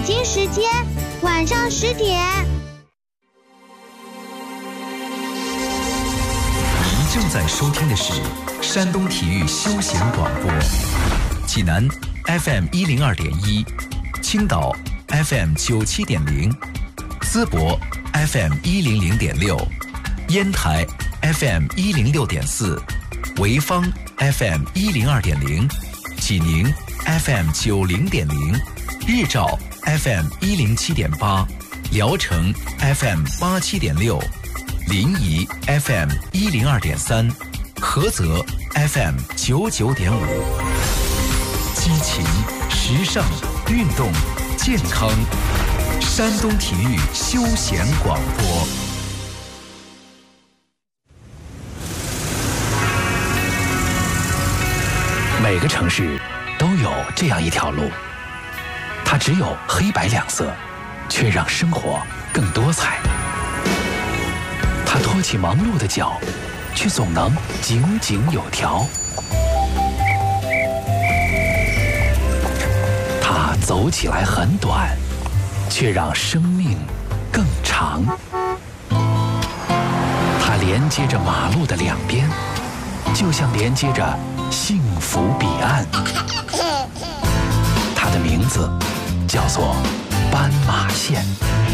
京时间晚上10点。 您正在收听的是山东体育休闲广播，济南 FM 102.1，青岛 FM 97.0，淄博 FM 100.6，烟台 FM 106.4，潍坊 FM 102.0，济宁 FM 90.0，日照 FM 107.8，聊城 FM 87.6，临沂 FM 102.3，菏泽 FM 99.5。激情、时尚、运动、健康，山东体育休闲广播。 每个城市都有这样一条路，它只有黑白两色，却让生活更多彩。它托起忙碌的脚，却总能井井有条。它走起来很短，却让生命更长。它连接着马路的两边，就像连接着幸福彼岸。它的名字叫做斑马线。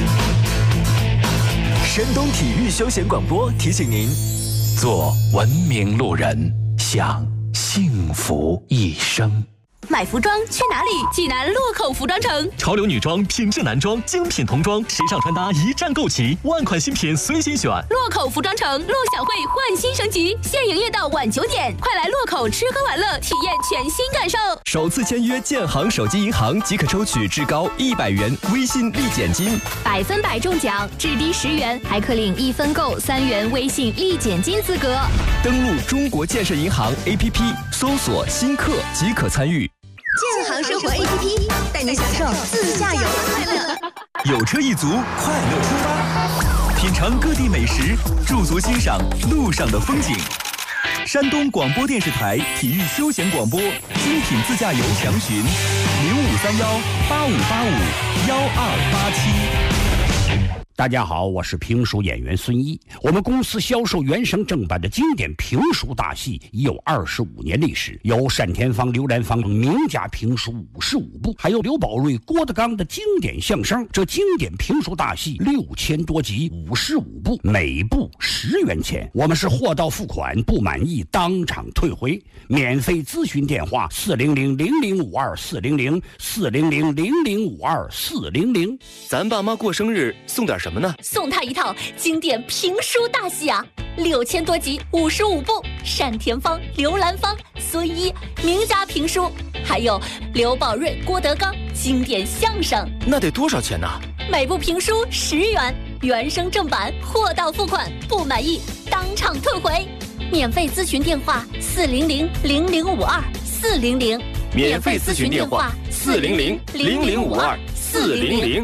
山东体育休闲广播提醒您： 做文明路人，享幸福一生。 买服装去哪里？济南洛口服装城， 潮流女装、品质男装、精品童装、时尚穿搭一站购齐，万款新品随心选。 洛口服装城陆小慧焕新升级，现营业到晚9点，快来洛口吃喝玩乐，体验全新感受。 首次签约建行手机银行即可抽取至高100元微信立减金 ，100分100中奖，至低10元，还可领1分购3元微信立减金资格。 登录中国建设银行 APP， 搜索新客即可参与。 建行生活 APP 带您享受自驾游的快乐。 有车一族，快乐出发，品尝各地美食，驻足欣赏路上的风景。山东广播电视台体育休闲广播精品自驾游详询053185851287。 大家好，我是评书演员孙一。我们公司销售原声正版的经典评书大戏已有25年历史，有单田芳、刘兰芳名家评书55部，还有刘宝瑞、郭德纲的经典相声。这经典评书大戏6000多集，55部，每部10元钱。我们是货到付款，不满意当场退回。免费咨询电话400-0052-400，400-0052-400。 咱爸妈过生日送点什么呢？ 送他一套经典评书大戏啊，6000多集，55部，单田芳、刘兰芳、孙一名家评书，还有刘宝瑞、郭德纲经典相声。 那得多少钱呢？ 每部评书10元，原声正版，货到付款，不满意当场退回。免费咨询电话400-0052-400， 免费咨询电话400-0052-400。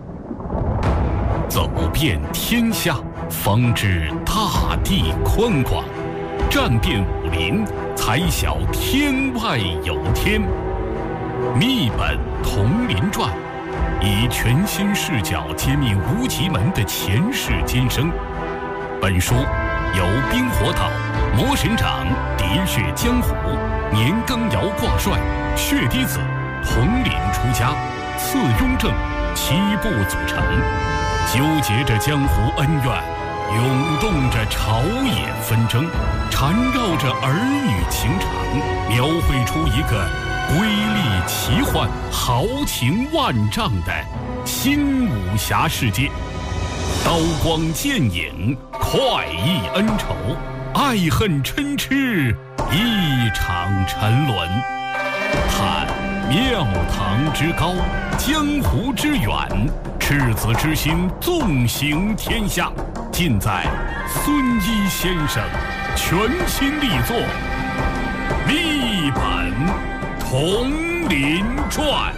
走遍天下，方知大地宽广；战遍武林，才晓天外有天。密本同林传，以全新视角揭秘无极门的前世今生。本书由冰火岛、魔神掌、喋血江湖、年羹尧挂帅、血滴子、统领出家、次雍正7部组成，纠结着江湖恩怨，涌动着朝野纷争，缠绕着儿女情长，描绘出一个瑰丽奇幻、豪情万丈的新武侠世界。刀光剑影，快意恩仇，爱恨嗔痴，一场沉沦。探庙堂之高，江湖之远，赤子之心纵行天下，尽在孙一先生全新力作《密本同林传》。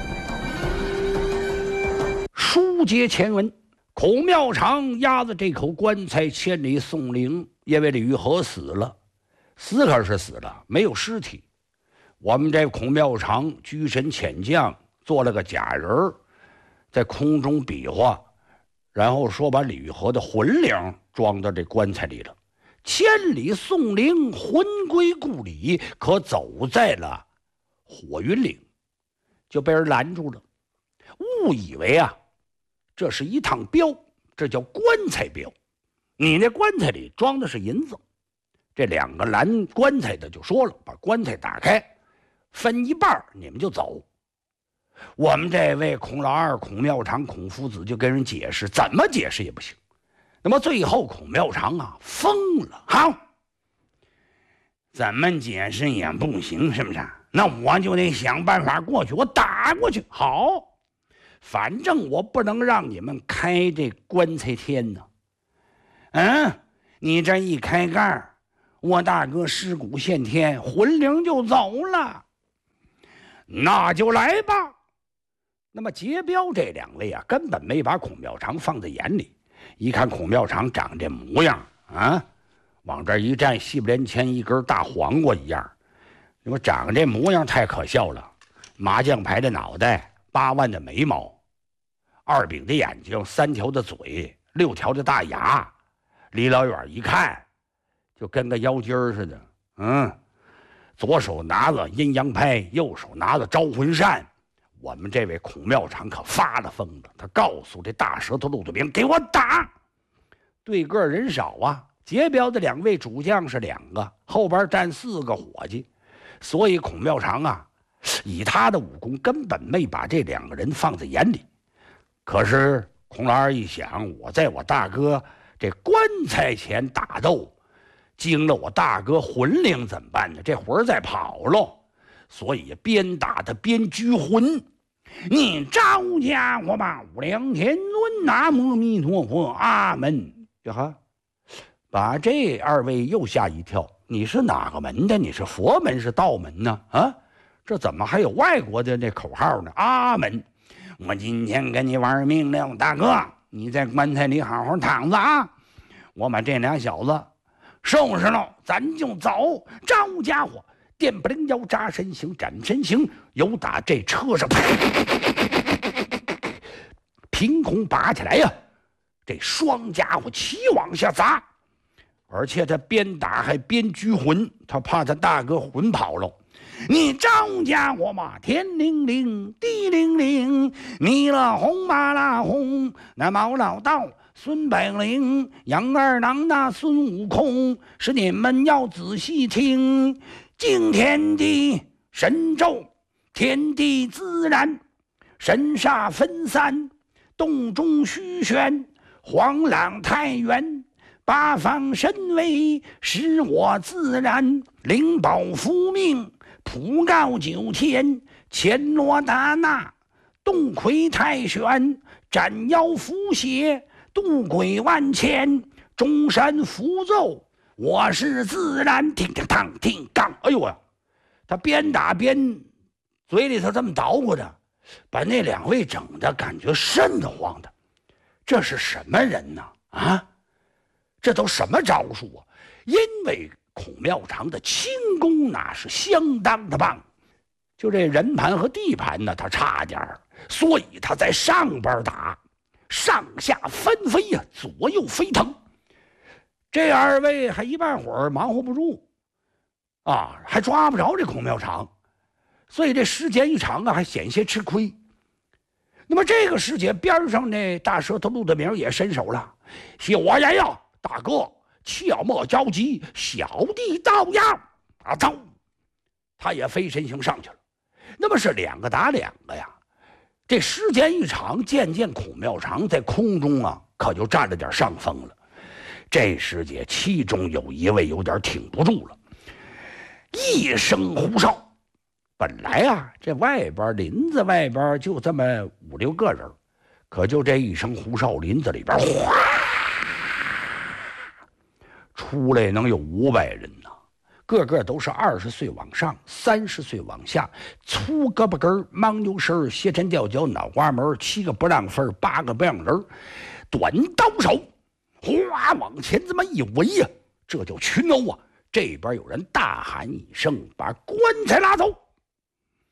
书接前文，孔庙场压着这口棺材千里送灵，因为李玉和死了，死可是死了，没有尸体。我们这孔庙场居神遣将做了个假人， 在空中比划，然后说把李玉和的魂灵装到这棺材里了。千里送灵，魂归故里，可走在了火云岭，就被人拦住了。误以为啊，这是一趟镖，这叫棺材镖。你那棺材里装的是银子。这两个拦棺材的就说了，把棺材打开，分一半，你们就走。我们这位孔老二、孔妙长、孔夫子就跟人解释，怎么解释也不行。那么最后孔妙长啊疯了，好，怎么解释也不行，是不是？那我就得想办法过去，我打过去。好，反正我不能让你们开这棺材天呢。你这一开盖，我大哥尸骨现天，魂灵就走了。那就来吧。那么劫镖这两位啊，根本没把孔妙长放在眼里。一看孔妙长长这模样啊，往这一站，西不连前一根大黄瓜一样。那么长这模样太可笑了，麻将牌的脑袋，8万的眉毛，2饼的眼睛，3条的嘴，6条的大牙，离老远一看就跟个妖精似的。左手拿着阴阳拍，右手拿着招魂扇。我们这位孔妙长可发了疯了，他告诉这大舌头陆子明，给我打。对个人少啊，劫镖的2位主将是2个，后边站4个伙计，所以孔妙长啊，以他的武功根本没把这2个人放在眼里。可是孔老二一想，我在我大哥这棺材前打斗，惊了我大哥魂灵怎么办呢？这魂再跑喽。所以边打他边拘魂，你招家伙吧，无量天尊，南无阿弥陀佛，阿门。这哈，把这2位又吓一跳。你是哪个门的？你是佛门是道门呢？这怎么还有外国的那口号呢？阿门。我今天跟你玩命了，大哥，你在棺材里好好躺着啊！我把这2小子收拾了，咱就走。招家伙！电不灵腰，扎身形，斩身形，由打这车上凭空拔起来呀！这双家伙齐往下砸，而且他边打还边拘魂，他怕他大哥魂跑了。你招家伙嘛，天灵灵，地灵灵，你了红马拉红，那毛老道孙百灵，杨二郎那孙悟空，是你们要仔细听。敬天地神咒，天地自然，神煞分散，洞中虚玄，黄朗太元，八方神威，使我自然。灵宝福命，普告9天，乾罗达那，洞魁太玄，斩妖伏邪，渡鬼万千，中山符咒，我是自然。听听当听当，哎呦啊！他边打边嘴里头这么捣鼓着，把那2位整的感觉瘆得慌的。这是什么人呢？这都什么招数啊？因为孔妙长的轻功那是相当的棒，就这人盘和地盘呢，他差点儿，所以他在上边打，上下翻飞呀，左右飞腾。这2位还一半会儿忙活不住还抓不着这孔妙长，所以这时间一长还险些吃亏。那么这个时节，边上那大舌头陆德明也伸手了，小我言呀，大哥切莫着急，小弟到呀！走，他也飞身形上去了。那么是2个打2个呀。这时间一长，渐渐孔妙长在空中可就占了点上风了。这时节，其中有1位有点挺不住了，一声呼哨。本来这外边林子外边就这么5、6个人，可就这一声呼哨，林子里边哗出来能有500人呢，个个都是20岁往上，30岁往下，粗胳膊根，mang牛身，斜抻吊脚，脑瓜门，7个不让分，8个不让人，短刀手，哗往前这么一围呀，这就群殴啊！这边有人大喊一声，把棺材拉走。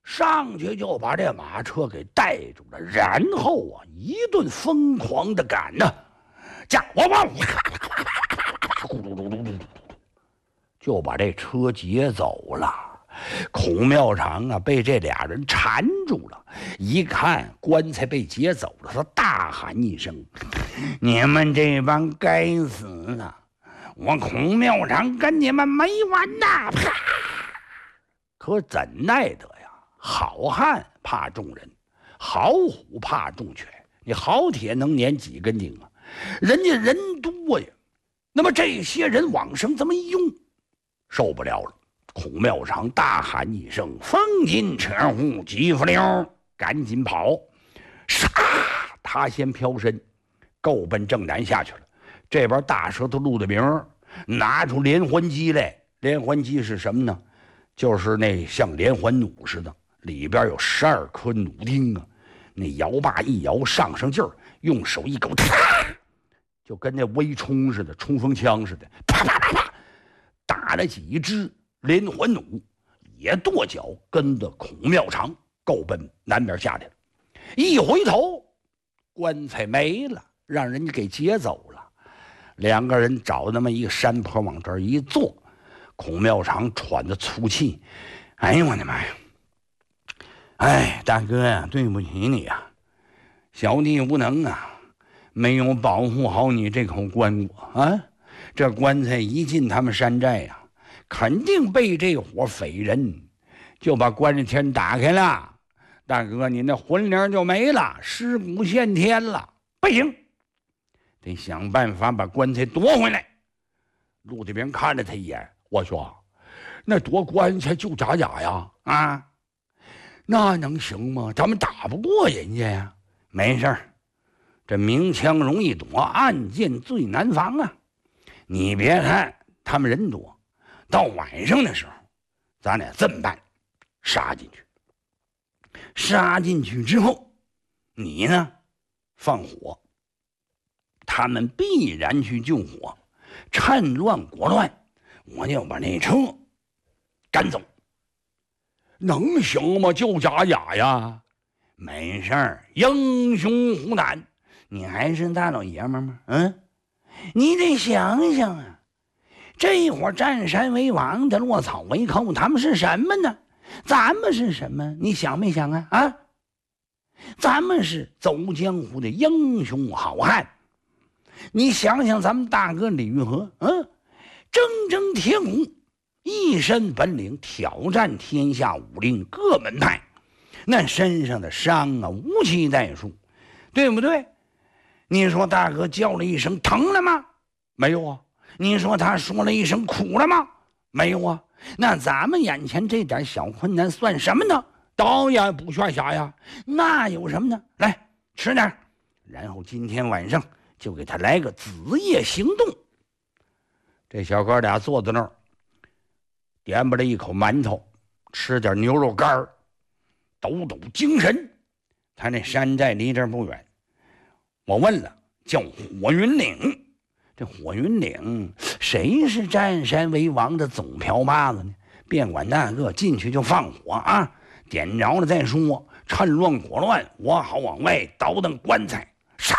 上去就把这马车给带住了，然后啊，一顿疯狂的赶呢，驾我往咕噜噜噜噜，就把这车劫走了。孔庙长啊，被这俩人缠住了，一看棺材被劫走了，他大喊一声：“你们这帮该死的！我孔庙长跟你们没完呐！”啪！可怎奈得呀？好汉怕重人，好虎怕重拳。你好铁能粘几根钉啊？人家人多呀，那么这些人往上这么一用，受不了了。孔庙长大喊一声：“风金扯户，急不溜，赶紧跑！”唰，他先飘身，够奔正南下去了。这边大舌头陆德明拿出连环机来，连环机是什么呢？就是那像连环弩似的，里边有12颗弩钉啊。那摇把一摇，上劲儿，用手一勾，就跟那微冲似的，冲锋枪似的，啪啪啪啪，打了几支连环弩，也跺脚跟着孔庙长够奔南边下去了。一回头，棺材没了，让人家给劫走了。两个人找那么一个山坡往这儿一坐，孔庙长喘着粗气：“哎呦我的妈呀！哎，大哥呀，对不起你呀，小弟无能啊，没有保护好你这口棺椁啊！这棺材一进他们山寨呀，肯定被这伙匪人就把棺材天打开了。大哥，你那魂灵就没了，尸骨现天了，不行，得想办法把棺材夺回来。”陆德明看了他一眼，我说：“那夺棺材就假呀啊！那能行吗？咱们打不过人家呀。没事儿，这明枪容易躲，暗箭最难防啊。你别看他们人多，到晚上的时候，咱俩这么办，杀进去。杀进去之后，你呢放火，他们必然去救火，趁乱果乱，我就把那车赶走。能行吗？就假哑呀！没事儿，英雄虎胆，你还是大老爷们吗？你得想想啊，这伙占山为王的落草为寇，他们是什么呢？咱们是什么？你想没想啊？咱们是走江湖的英雄好汉。你想想咱们大哥李玉和，铮铮铁骨，一身本领，挑战天下武林各门派，那身上的伤啊无其代数，对不对？你说大哥叫了一声疼了吗？没有啊。你说他说了一声苦了吗？没有啊。那咱们眼前这点小困难算什么呢？当然不算啥呀。那有什么呢？来吃点，然后今天晚上就给他来个子夜行动。这小哥俩坐在那儿，点吧了一口馒头，吃点牛肉干，抖抖精神。他那山寨离这儿不远，我问了，叫火云岭。这火云岭谁是占山为王的总瓢把子呢？别管那个，进去就放火啊，点着了再说，趁乱果乱，我好往外倒腾棺材。杀！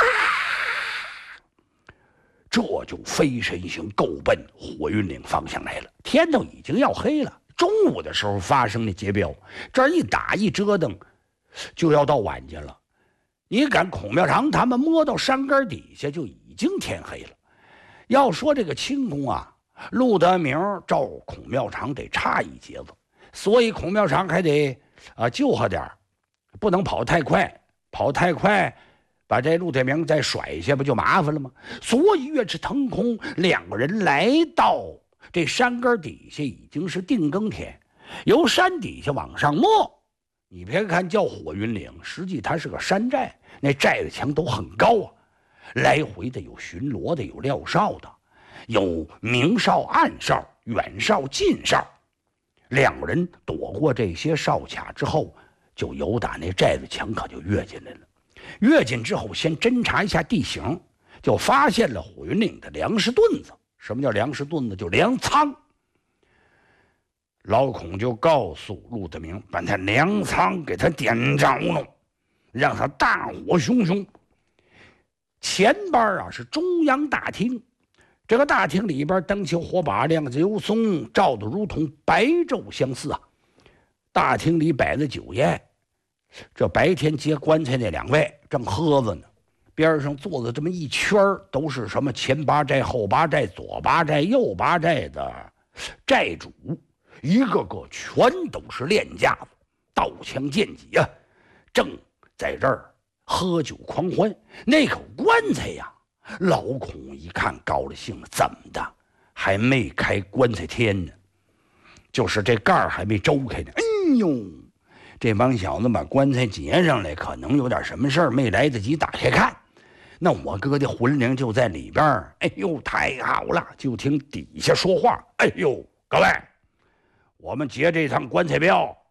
这就飞身行够奔火云岭方向来了。天都已经要黑了，中午的时候发生的劫镖，这一打一折腾就要到晚间了。你赶孔庙长他们摸到山根底下就已经天黑了。要说这个轻功啊，陆德明照孔庙长得差一截子，所以孔庙长还得救他点，不能跑太快，跑太快把这陆德明再甩下不就麻烦了吗？所以岳翅腾空，两个人来到这山根底下已经是定更天，由山底下往上摸，你别看叫火云岭，实际它是个山寨，那寨子墙都很高啊，来回的有巡逻的，有撂哨的，有明哨暗哨，远哨近哨。两个人躲过这些哨卡之后，就由打那寨子墙可就跃进来了。跃进之后，先侦查一下地形，就发现了火云岭的粮食墩子。什么叫粮食墩子？就粮仓。 老孔就告诉陆德明，把他粮仓给他点着了，让他大火熊熊。前边是中央大厅，这个大厅里边灯球火把亮子油松，照得如同白昼相似啊。大厅里摆着酒宴，这白天接棺材那2位正喝着呢，边上坐着这么一圈都是什么前八寨、后八寨、左八寨、右八寨的寨主，一个个全都是练家子，刀枪剑戟啊，正在这儿喝酒狂欢。那口棺材呀，老孔一看高了兴了，怎么的还没开棺材天呢？就是这盖儿还没周开呢。哎呦，这帮小子把棺材结上来，可能有点什么事儿，没来得及打开看。那我哥的魂灵就在里边。哎呦，太好了！就听底下说话：“哎呦，各位，我们结这趟棺材镖